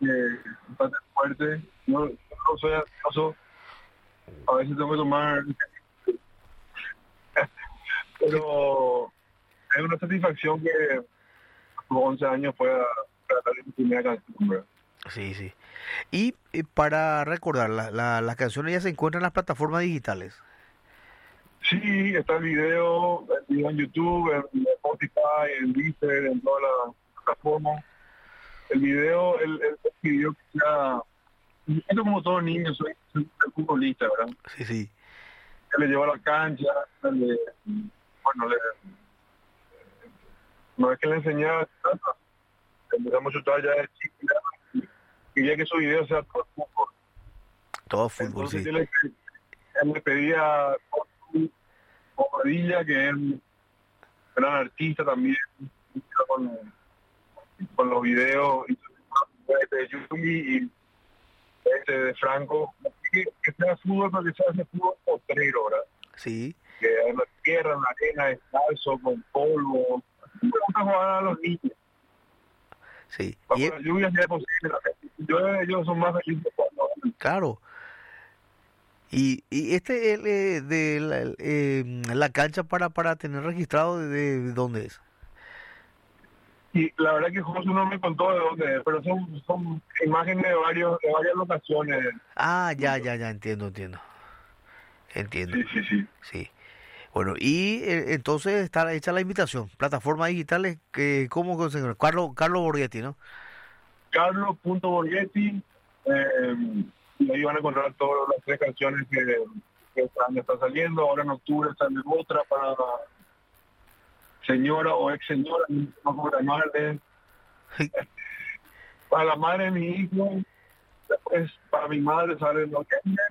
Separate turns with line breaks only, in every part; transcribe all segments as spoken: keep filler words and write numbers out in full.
que bastante fuerte. Yo, yo no soy ansioso, a veces tengo que tomar, pero es una satisfacción que a los once años pueda tratar mi primera canción, ¿verdad?
Sí, sí. Y eh, para recordar, la, la, las canciones ya se encuentran en las plataformas digitales.
Sí, está el video, el video en YouTube, en Spotify, en Deezer, en todas las plataformas. El video, él, él pidió que sea, esto como todo niño, soy, soy un futbolista, ¿verdad?
Sí, sí.
Que le lleva a la cancha, le, bueno, le, no es que le enseñaba, empezamos a chutar ya de chico, ya, quería que su video sea todo fútbol.
Todo fútbol,
Entonces
sí.
yo le, él le pedía a Bobadilla, que es un gran artista también, con, con los videos de Yumi y este de Franco, que, que sea fútbol, pero que sea ese fútbol potrero, ¿verdad?
Sí,
Que en la tierra, en la arena, descalzo, con polvo. Me gusta jugar a los niños.
sí. Y
Bajo
eh,
la lluvia si es posible. Yo, ellos son más felices cuando...
claro. Y, y este el, eh, de la, el, eh, la cancha para, para tener registrado de, de dónde es.
Y la verdad que José no me contó de dónde es, pero son, son imágenes de, varios, de varias locaciones.
Ah, ya, ya, ya, entiendo, entiendo. Entiendo,
Sí, sí, sí.
sí. Bueno, y eh, entonces está hecha la invitación. Plataformas digitales, que ¿cómo conseguir? Carlos, Carlos Borghetti, ¿no?
Carlos.Borghetti, eh, y ahí van a encontrar todas las tres canciones que, que están, están saliendo. Ahora en octubre sale otra para señora o ex señora, no como la madre, para la madre de mi hijo, después para mi madre sale en noviembre,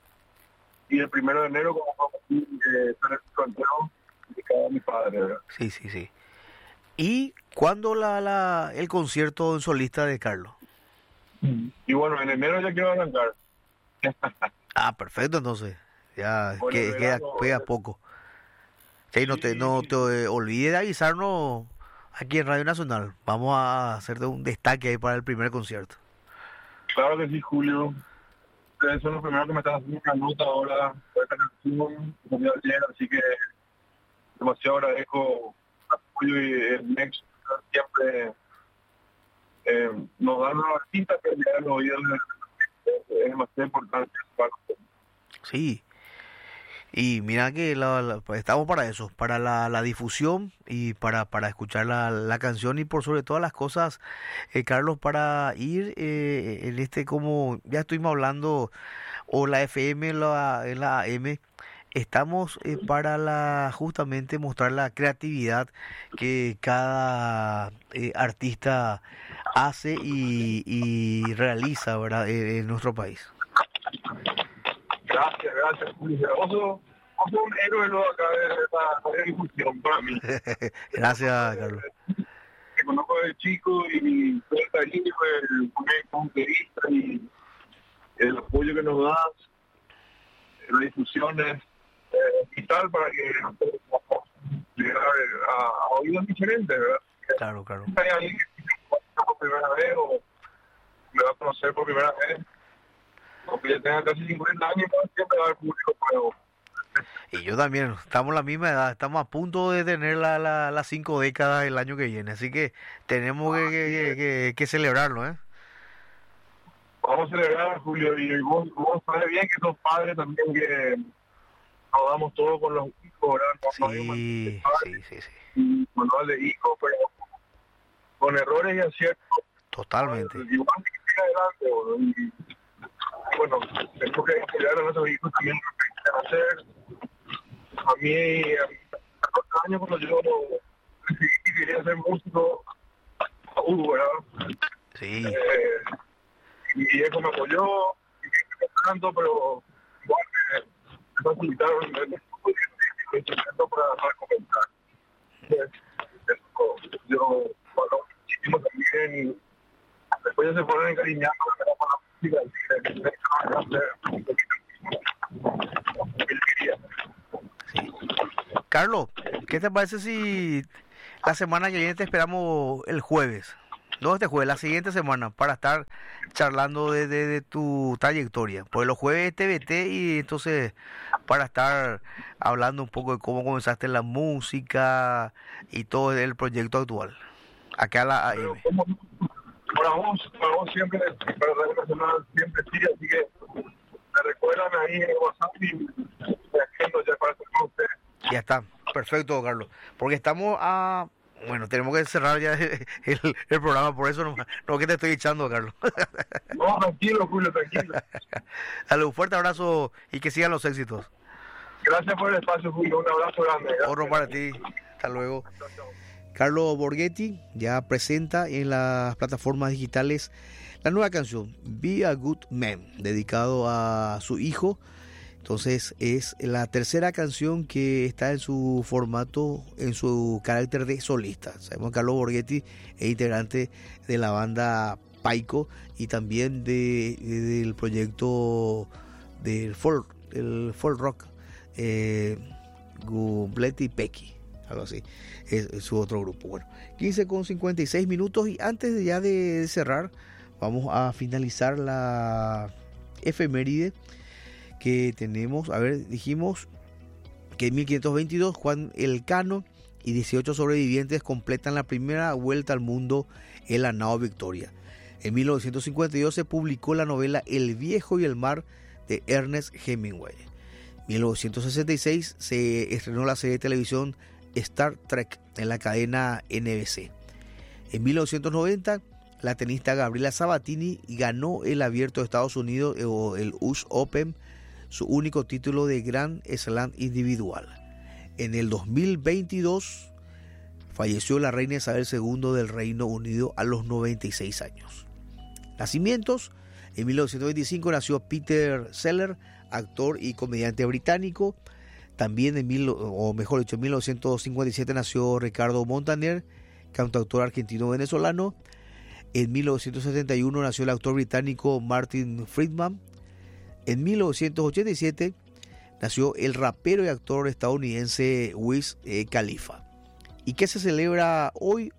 y el primero de enero como eh, sale el fronteo dedicado a mi padre, ¿verdad?
Sí, sí, sí. ¿Y cuándo la, la, el concierto en solista de Carlos?
Y bueno, en enero ya quiero arrancar.
Ah, perfecto, entonces. Ya
Bueno, el
que, queda,
verano,
queda
eh,
poco. Sí, no te,
sí,
no
sí,
te
sí.
eh, olvides de avisarnos aquí en Radio Nacional. Vamos a hacerte un destaque ahí para el primer concierto.
Claro que sí, Julio. Ustedes son los primeros que me están haciendo una nota ahora por esta canción, como ya ayer, así que demasiado agradezco el apoyo y el nexo siempre eh, nos dan los artistas que llegan los oídos de- es demasiado importante para nosotros.
Sí. Y mira que la- la- pues, estamos para eso, para la, la difusión y para, para escuchar la, la canción y por sobre todas las cosas, eh, Carlos, para ir eh, en este como ya estuvimos hablando, o la F M, la, en la A M, estamos eh, para la justamente mostrar la creatividad que cada eh, artista hace y, y realiza, ¿verdad? En, en nuestro país.
Gracias, gracias, Julio. Vos sos, vos sos un héroe luego acá de esta de la difusión para mí.
Gracias, Carlos.
Te conozco de chico y todo el cariño, el punto y el apoyo que nos das, las difusiones, eh, vital para que nosotros podamos llegar a, a oídos diferentes, ¿verdad?
Claro, claro.
Hay alguien que me conoce por primera vez o me va a conocer por primera vez, aunque ya tenga casi cincuenta años, no siempre va a haber público nuevo.
Y yo también, estamos a la misma edad, estamos a punto de tener la, la, las cinco décadas el año que viene, así que tenemos que, que, que, que celebrarlo, ¿eh?
Vamos a celebrar, Julio, y vos, vos sabés bien que sos padres también, que nos damos todo con los hijos, ¿verdad? No, no hay un manual de
Sí, sí,
padres
sí, sí,
y manual de hijos, pero con errores y aciertos,
totalmente.
igual que siga adelante, boludo. Y, bueno, tenemos que apoyar a nuestros hijos también lo que quieran hacer. A mí, a mis catorce años, cuando yo decidí que quería ser músico, uh, ¿verdad?
Sí,
Eh, mi viejo me apoyó, y me tanto, pero igual me, me facilitaron el estudio y el instrumento para, para comenzar. Entonces, eso yo valoro muchísimo también, y después ya se fueron encariñando con la música, así que me dejaron hacer un poquito lo que él quería.
sí. Carlos, ¿qué te parece si la semana que viene te esperamos el jueves? No este jueves, la siguiente semana, para estar charlando de, de, de tu trayectoria. Porque los jueves T V T y entonces para estar hablando un poco de cómo comenzaste la música y todo el proyecto actual. Acá a la A M.
Para vos, para vos siempre, para Radio Nacional siempre sí, así que me recuerdan ahí en WhatsApp y me agendo ya para estar con ustedes.
Ya está, perfecto, Carlos. Porque estamos a... Bueno, tenemos que cerrar ya el, el programa, por eso no, no que te estoy echando, Carlos.
No, tranquilo, Julio, tranquilo.
Dale, un fuerte abrazo y que sigan los éxitos.
Gracias por el espacio, Julio. Un abrazo grande.
Otro para ti. Hasta luego. Chao, chao. Carlos Borghetti ya presenta en las plataformas digitales la nueva canción Be a Good Man, dedicado a su hijo. Entonces es la tercera canción que está en su formato, en su carácter de solista. Sabemos que Carlos Borghetti es integrante de la banda Paico y también de, de, del proyecto del folk, el folk rock, eh, Gublet y Pequi, algo así, es, es su otro grupo. Bueno, quince con cincuenta y seis minutos y antes de ya de cerrar, vamos a finalizar la efeméride que tenemos. A ver, dijimos que en mil quinientos veintidós Juan Elcano y dieciocho sobrevivientes completan la primera vuelta al mundo en la nao Victoria. En mil novecientos cincuenta y dos se publicó la novela El viejo y el mar de Ernest Hemingway. En mil novecientos sesenta y seis se estrenó la serie de televisión Star Trek en la cadena N B C. En mil novecientos noventa la tenista Gabriela Sabatini ganó el Abierto de Estados Unidos o el U S Open, su único título de Grand Slam individual. En el dos mil veintidós falleció la reina Isabel segunda del Reino Unido a los noventa y seis años. Nacimientos: en mil novecientos veinticinco nació Peter Sellers, actor y comediante británico. También en mil, o mejor dicho, en mil novecientos cincuenta y siete nació Ricardo Montaner, cantautor argentino-venezolano. En mil novecientos setenta y uno nació el actor británico Martin Friedman. En mil novecientos ochenta y siete nació el rapero y actor estadounidense Wiz eh, Khalifa. ¿Y qué se celebra hoy,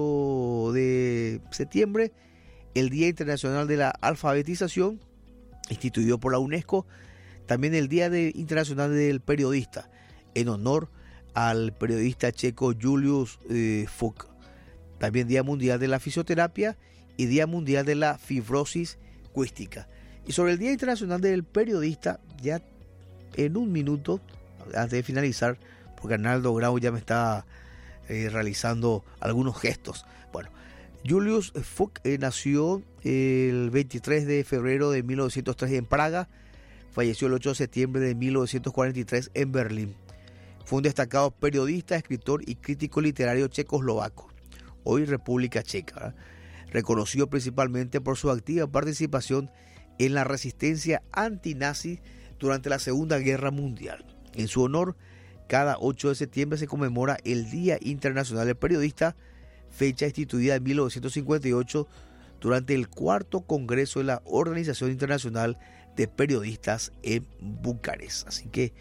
ocho de septiembre? El Día Internacional de la Alfabetización, instituido por la UNESCO. También el Día de, Internacional del Periodista, en honor al periodista checo Julius eh, Fuch. También Día Mundial de la Fisioterapia y Día Mundial de la Fibrosis Quística. Y sobre el Día Internacional del Periodista, ya en un minuto, antes de finalizar, porque Arnaldo Grau ya me está eh, realizando algunos gestos. Bueno, Julius Fuch eh, nació el veintitrés de febrero de mil novecientos tres en Praga, falleció el ocho de septiembre de mil novecientos cuarenta y tres en Berlín. Fue un destacado periodista, escritor y crítico literario checoslovaco, hoy República Checa, ¿verdad? Reconocido principalmente por su activa participación en la resistencia antinazi durante la Segunda Guerra Mundial. En su honor, cada ocho de septiembre se conmemora el Día Internacional del Periodista, fecha instituida en mil novecientos cincuenta y ocho durante el cuarto Congreso de la Organización Internacional de Periodistas en Bucarest. Así que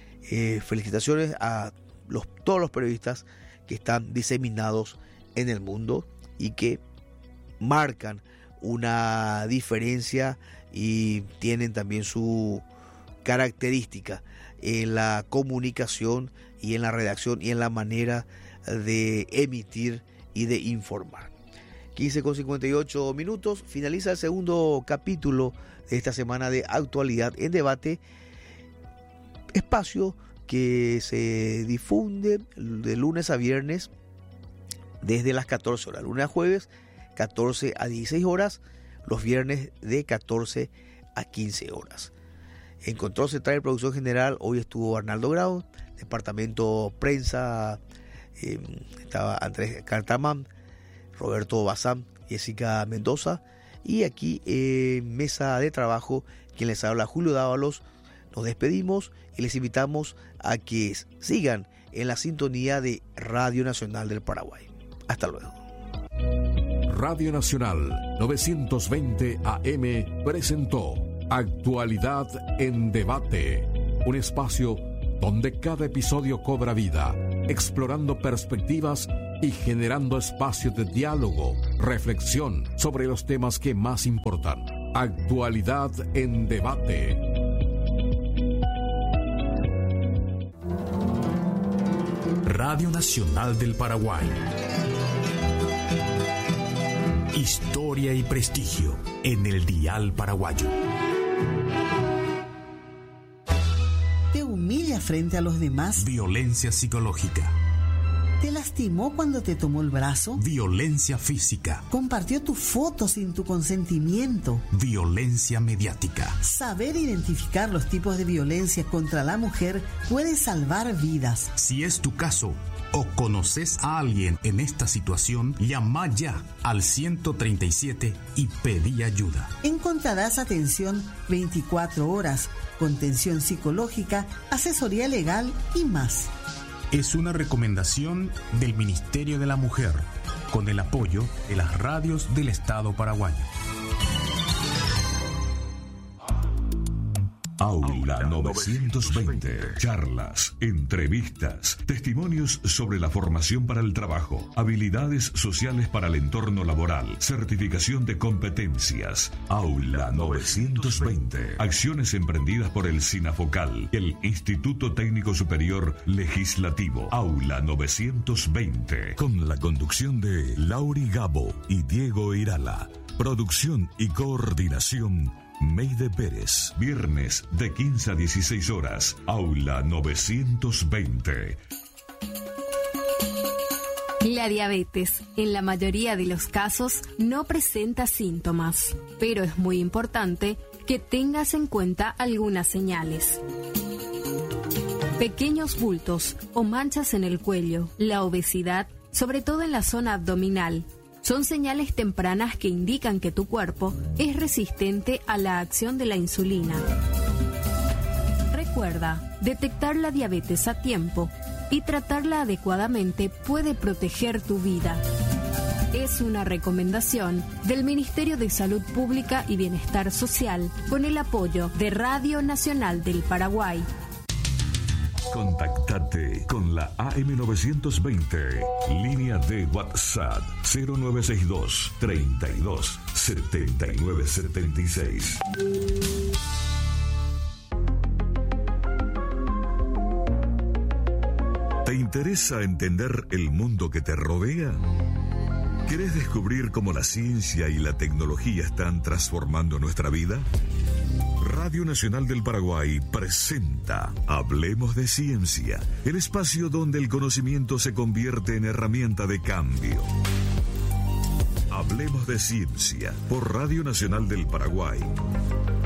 eh, felicitaciones a los, todos los periodistas que están diseminados en el mundo y que marcan una diferencia y tienen también su característica en la comunicación y en la redacción y en la manera de emitir y de informar. quince con cincuenta y ocho minutos, finaliza el segundo capítulo de esta semana de Actualidad en Debate, espacio que se difunde de lunes a viernes desde las catorce horas, lunes a jueves catorce a dieciséis horas, los viernes de catorce a quince horas. En Control Central de Producción General hoy estuvo Arnaldo Grau, departamento prensa eh, estaba Andrés Cartamán, Roberto Bazán, Jessica Mendoza, y aquí en eh, mesa de trabajo quien les habla, Julio Dávalos. Nos despedimos y les invitamos a que sigan en la sintonía de Radio Nacional del Paraguay. Hasta luego.
Radio Nacional novecientos veinte A M presentó Actualidad en Debate, un espacio donde cada episodio cobra vida, explorando perspectivas y generando espacios de diálogo reflexión sobre los temas que más importan. Actualidad en debate.
Radio Nacional del Paraguay. Historia y prestigio en el dial paraguayo.
¿Te humilla frente a los demás?
Violencia psicológica.
¿Te lastimó cuando te tomó el brazo?
Violencia física.
¿Compartió tu foto sin tu consentimiento?
Violencia mediática.
Saber identificar los tipos de violencia contra la mujer puede salvar vidas.
Si es tu caso o conoces a alguien en esta situación, llama ya al ciento treinta y siete y pedí ayuda.
Encontrarás atención veinticuatro horas, contención psicológica, asesoría legal y más.
Es una recomendación del Ministerio de la Mujer, con el apoyo de las radios del Estado paraguayo.
Aula novecientos veinte. Charlas, entrevistas, testimonios sobre la formación para el trabajo, habilidades sociales para el entorno laboral, certificación de competencias. Aula novecientos veinte. Acciones emprendidas por el SINAFOCAL, el Instituto Técnico Superior Legislativo. Aula novecientos veinte. Con la conducción de Lauri Gabo y Diego Irala. Producción y coordinación Meide Pérez. Viernes de quince a dieciséis horas. Aula novecientos veinte.
La diabetes, en la mayoría de los casos, no presenta síntomas, pero es muy importante que tengas en cuenta algunas señales. Pequeños bultos o manchas en el cuello, la obesidad, sobre todo en la zona abdominal, son señales tempranas que indican que tu cuerpo es resistente a la acción de la insulina. Recuerda, detectar la diabetes a tiempo y tratarla adecuadamente puede proteger tu vida. Es una recomendación del Ministerio de Salud Pública y Bienestar Social con el apoyo de Radio Nacional del Paraguay.
Contactate con la A M novecientos veinte. Línea de WhatsApp cero nueve seis dos, treinta y dos, setenta y nueve setenta y seis. ¿Te interesa entender el mundo que te rodea? ¿Querés descubrir cómo la ciencia y la tecnología están transformando nuestra vida? Radio Nacional del Paraguay presenta Hablemos de Ciencia, el espacio donde el conocimiento se convierte en herramienta de cambio. Hablemos de Ciencia por Radio Nacional del Paraguay.